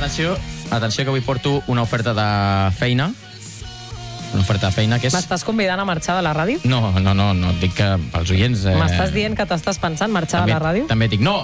atenció, que avui porto una oferta de feina. Una oferta de feina que és... M'estàs convidant a marxar de la ràdio? No, dic que pels oients... M'estàs dient que t'estàs pensant marxar de la ràdio? També dic, no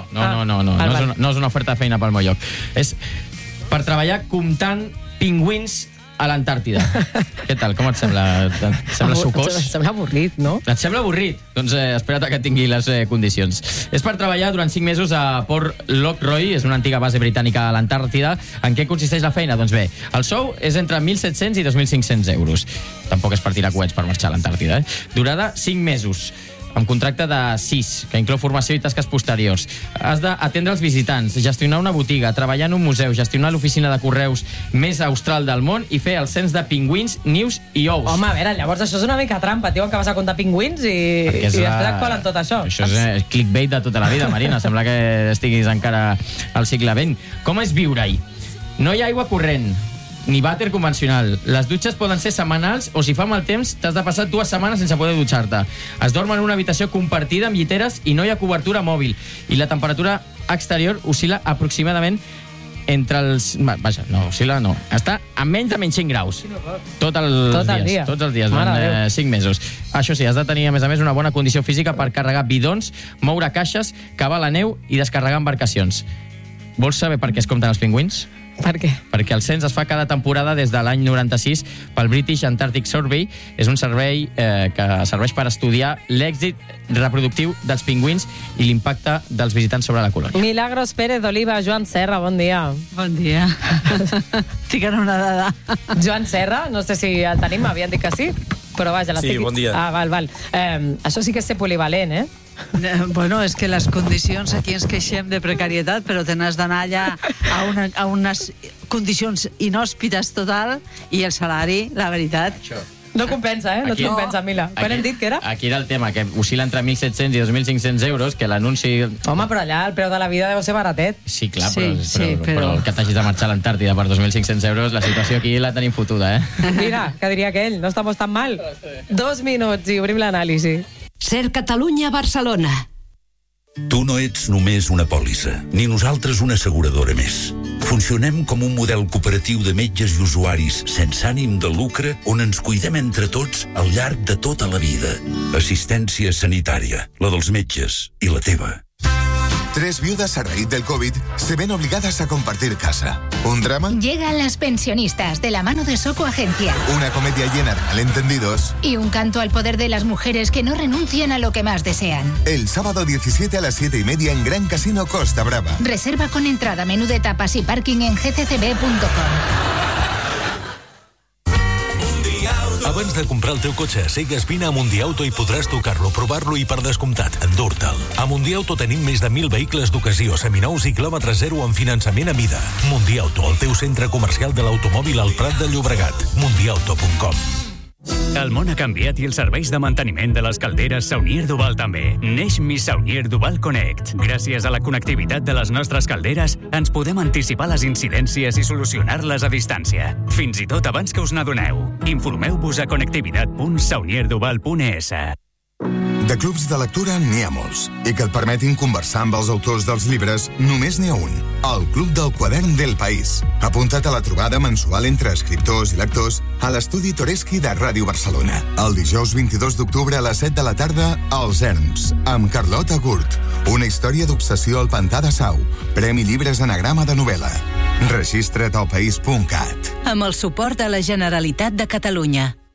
és una oferta de feina pel meu lloc. És per treballar comptant pingüins a l'Antàrtida. Què tal? Com et sembla? Et sembla sucós? Em sembla avorrit, no? Et sembla avorrit? Doncs espera't que tingui les condicions. És per treballar durant 5 mesos a Port Lockroy, és una antiga base britànica a l'Antàrtida. En què consisteix la feina? Doncs bé, el sou és entre 1.700 i 2.500 euros. Tampoc és per tirar coets per marxar a l'Antàrtida. Durada 5 mesos, amb contracte de 6, que inclou formació i tasques posteriors. Has d'atendre els visitants, gestionar una botiga, treballar en un museu, gestionar l'oficina de correus més austral del món i fer el cens de pingüins, nius i ous. Home, a veure, llavors això és una mica trampa. Et diuen que vas a comptar pingüins i després et colen tot això. Això és clickbait de tota la vida, Marina. Sembla que estiguis encara al segle XX. Com és viure-hi? No hi ha aigua corrent, ni vàter convencional. Les dutxes poden ser setmanals o, si fa mal temps, t'has de passar 2 setmanes sense poder dutxar-te. Es dorm en una habitació compartida amb lliteres i no hi ha cobertura mòbil. I la temperatura exterior oscil·la aproximadament entre els... Vaja, no, oscil·la no. Està a menys de 5 graus. Tots els dies, durant 5 mesos. Això sí, has de tenir, a més, una bona condició física per carregar bidons, moure caixes, cavar la neu i descarregar embarcacions. Vols saber per què es compten els pingüins? Per què? Perquè el cens es fa cada temporada des de l'any 96 pel British Antarctic Survey. És un servei que serveix per estudiar l'èxit reproductiu dels pingüins i l'impacte dels visitants sobre la colònia. Milagros Pérez Oliva, Joan Serra, bon dia. Bon dia. Estic en una dada. Joan Serra, no sé si el tenim, m'havien dit que sí, però vaja, l'estic... Sí, bon dia. Ah, val. Això sí que és ser polivalent, eh? Bueno, és que les condicions, aquí ens queixem de precarietat, però te n'has d'anar allà a unes condicions inhòspites total, i el salari, la veritat... No compensa, eh? No et compensa, Mila. Quan hem dit que era? Aquí era el tema, que oscil·la entre 1.700 i 2.500 euros, que l'anunci... Home, però allà el preu de la vida deu ser baratet. Sí, clar, però que t'hagis de marxar a l'Antàrtida per 2.500 euros, la situació aquí la tenim fotuda, eh? Mira, que diria aquell, no estamos tan mal. 2 minuts i obrim l'anàlisi. Ser Catalunya Barcelona. Tu no ets només una pòlissa, ni nosaltres una asseguradora més. Funcionem com un model cooperatiu de metges i usuaris sense ànim de lucre, on ens cuidem entre tots al llarg de tota la vida. Assistència sanitària, la dels metges i la teva. 3 viudas a raíz del COVID se ven obligadas a compartir casa. ¿Un drama? Llegan Las pensionistas, de la mano de Soco Agencia. Una comedia llena de malentendidos. Y un canto al poder de las mujeres que no renuncian a lo que más desean. El sábado 17 a las 7:30 en Gran Casino Costa Brava. Reserva con entrada, menú de tapas y parking en gccb.com. Abans de comprar el teu cotxe a cegues, vine a Mundiauto i podràs tocar-lo, provar-lo i, per descomptat, endur-te'l. A Mundiauto tenim més de 1.000 vehicles d'ocasió, seminous i quilòmetre zero amb finançament a mida. Mundiauto, el teu centre comercial de l'automòbil al Prat de Llobregat. Mundiauto.com. El món ha canviat i els serveis de manteniment de les calderes Saunier Duval també. Neix Mi Saunier Duval Connect. Gràcies a la connectivitat de les nostres calderes, ens podem anticipar les incidències i solucionar-les a distància. Fins i tot abans que us n'adoneu. Informeu-vos a connectivitat.saunierduval.es. De clubs de lectura n'hi ha molts, i que et permetin conversar amb els autors dels llibres només n'hi ha un, el Club del Quadern del País. Apunta't a la trobada mensual entre escriptors i lectors a l'estudi Toreschi de Ràdio Barcelona. El dijous 22 d'octubre a les 7 de la tarda, Els Erms, amb Carlota Gurt. Una història d'obsessió al Pantà de Sau. Premi Llibres Anagrama de novel·la. Registra't al país.cat. Amb el suport de la Generalitat de Catalunya.